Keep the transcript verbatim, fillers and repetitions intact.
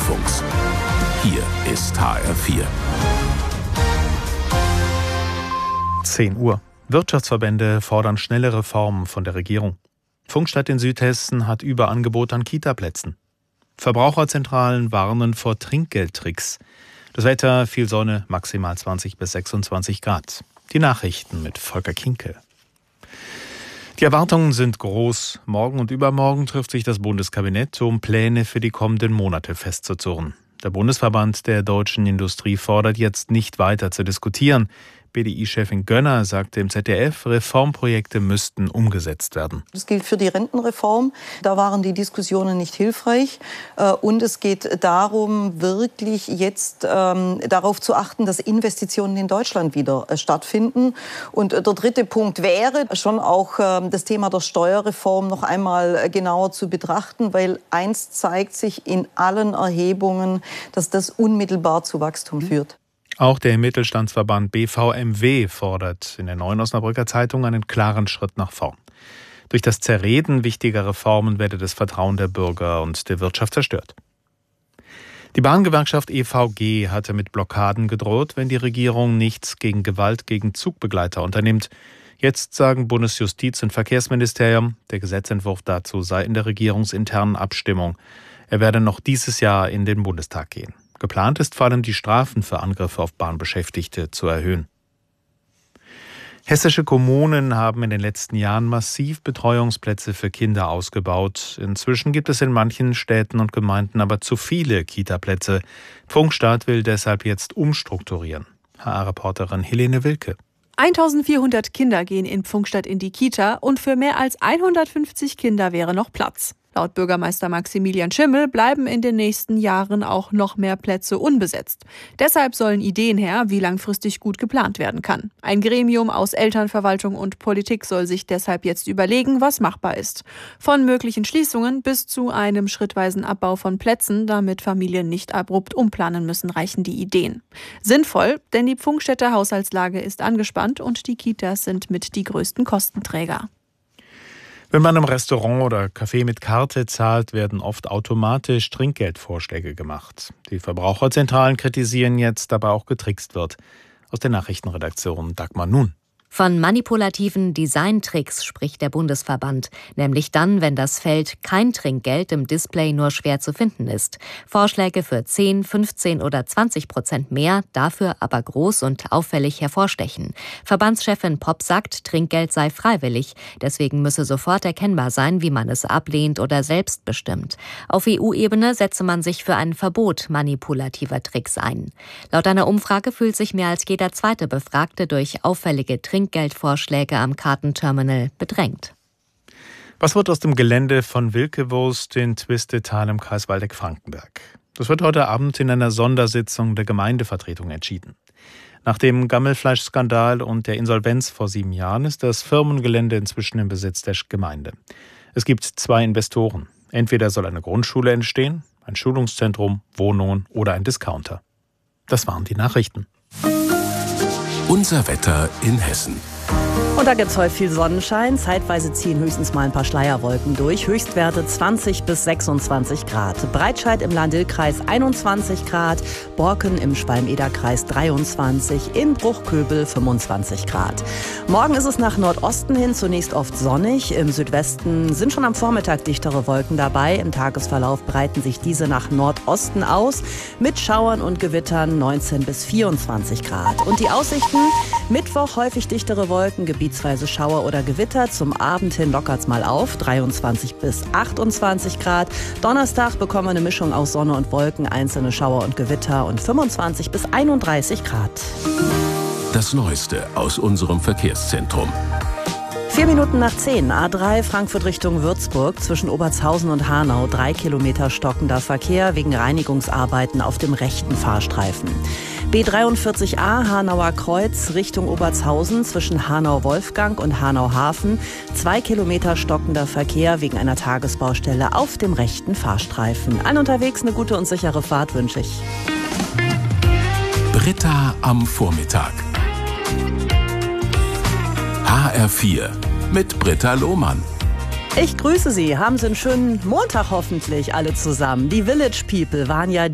Deutschlandfunks. Hier ist H R vier. zehn Uhr. Wirtschaftsverbände fordern schnelle Reformen von der Regierung. Pfungstadt in Südhessen hat Überangebot an Kitaplätzen. Verbraucherzentralen warnen vor Trinkgeldtricks. Das Wetter, viel Sonne, maximal zwanzig bis sechsundzwanzig Grad. Die Nachrichten mit Volker Kinkel. Die Erwartungen sind groß. Morgen und übermorgen trifft sich das Bundeskabinett, um Pläne für die kommenden Monate festzuzurren. Der Bundesverband der deutschen Industrie fordert jetzt nicht weiter zu diskutieren. B D I-Chefin Gönner sagte im Z D F, Reformprojekte müssten umgesetzt werden. Das gilt für die Rentenreform. Da waren die Diskussionen nicht hilfreich. Und es geht darum, wirklich jetzt ähm, darauf zu achten, dass Investitionen in Deutschland wieder äh, stattfinden. Und der dritte Punkt wäre schon auch äh, das Thema der Steuerreform noch einmal genauer zu betrachten, weil eins zeigt sich in allen Erhebungen, dass das unmittelbar zu Wachstum führt. Auch der Mittelstandsverband B V M W fordert in der Neuen Osnabrücker Zeitung einen klaren Schritt nach vorn. Durch das Zerreden wichtiger Reformen werde das Vertrauen der Bürger und der Wirtschaft zerstört. Die Bahngewerkschaft E V G hatte mit Blockaden gedroht, wenn die Regierung nichts gegen Gewalt gegen Zugbegleiter unternimmt. Jetzt sagen Bundesjustiz- und Verkehrsministerium, der Gesetzentwurf dazu sei in der regierungsinternen Abstimmung. Er werde noch dieses Jahr in den Bundestag gehen. Geplant ist vor allem, die Strafen für Angriffe auf Bahnbeschäftigte zu erhöhen. Hessische Kommunen haben in den letzten Jahren massiv Betreuungsplätze für Kinder ausgebaut. Inzwischen gibt es in manchen Städten und Gemeinden aber zu viele Kitaplätze. Pfungstadt will deshalb jetzt umstrukturieren. H R-Reporterin Helene Wilke. eintausendvierhundert Kinder gehen in Pfungstadt in die Kita und für mehr als hundertfünfzig Kinder wäre noch Platz. Laut Bürgermeister Maximilian Schimmel bleiben in den nächsten Jahren auch noch mehr Plätze unbesetzt. Deshalb sollen Ideen her, wie langfristig gut geplant werden kann. Ein Gremium aus Elternverwaltung und Politik soll sich deshalb jetzt überlegen, was machbar ist. Von möglichen Schließungen bis zu einem schrittweisen Abbau von Plätzen, damit Familien nicht abrupt umplanen müssen, reichen die Ideen. Sinnvoll, denn die Pfungstädter Haushaltslage ist angespannt und die Kitas sind mit die größten Kostenträger. Wenn man im Restaurant oder Café mit Karte zahlt, werden oft automatisch Trinkgeldvorschläge gemacht. Die Verbraucherzentralen kritisieren jetzt, dabei auch getrickst wird. Aus der Nachrichtenredaktion Dagmar Nun. Von manipulativen Designtricks spricht der Bundesverband, nämlich dann, wenn das Feld kein Trinkgeld im Display nur schwer zu finden ist. Vorschläge für zehn, fünfzehn oder zwanzig Prozent mehr, dafür aber groß und auffällig hervorstechen. Verbandschefin Popp sagt, Trinkgeld sei freiwillig, deswegen müsse sofort erkennbar sein, wie man es ablehnt oder selbst bestimmt. Auf E U-Ebene setze man sich für ein Verbot manipulativer Tricks ein. Laut einer Umfrage fühlt sich mehr als jeder zweite Befragte durch auffällige Trinkgeldvorschläge am Kartenterminal bedrängt. Was wird aus dem Gelände von Wilkewurst in Twistetal im Kreis Waldeck-Frankenberg? Das wird heute Abend in einer Sondersitzung der Gemeindevertretung entschieden. Nach dem Gammelfleischskandal und der Insolvenz vor sieben Jahren ist das Firmengelände inzwischen im Besitz der Gemeinde. Es gibt zwei Investoren. Entweder soll eine Grundschule entstehen, ein Schulungszentrum, Wohnungen oder ein Discounter. Das waren die Nachrichten. Unser Wetter in Hessen. Und da gibt es heute viel Sonnenschein. Zeitweise ziehen höchstens mal ein paar Schleierwolken durch. Höchstwerte zwanzig bis sechsundzwanzig Grad. Breitscheid im Lahn-Dill-Kreis einundzwanzig Grad. Borken im Schwalm-Eder-Kreis dreiundzwanzig. In Bruchköbel fünfundzwanzig Grad. Morgen ist es nach Nordosten hin zunächst oft sonnig. Im Südwesten sind schon am Vormittag dichtere Wolken dabei. Im Tagesverlauf breiten sich diese nach Nordosten aus. Mit Schauern und Gewittern neunzehn bis vierundzwanzig Grad. Und die Aussichten? Mittwoch häufig dichtere Wolken, gebietsweise Schauer oder Gewitter. Zum Abend hin lockert's mal auf, dreiundzwanzig bis achtundzwanzig Grad. Donnerstag bekommen wir eine Mischung aus Sonne und Wolken, einzelne Schauer und Gewitter und fünfundzwanzig bis einunddreißig Grad. Das Neueste aus unserem Verkehrszentrum. Vier Minuten nach zehn, A drei Frankfurt Richtung Würzburg, zwischen Obertshausen und Hanau, drei Kilometer stockender Verkehr wegen Reinigungsarbeiten auf dem rechten Fahrstreifen. B dreiundvierzig A Hanauer Kreuz Richtung Obertshausen, zwischen Hanau-Wolfgang und Hanau-Hafen, zwei Kilometer stockender Verkehr wegen einer Tagesbaustelle auf dem rechten Fahrstreifen. Allen unterwegs eine gute und sichere Fahrt wünsche ich. Britta am Vormittag. H R vier mit Britta Lohmann. Ich grüße Sie. Haben Sie einen schönen Montag hoffentlich alle zusammen. Die Village People waren ja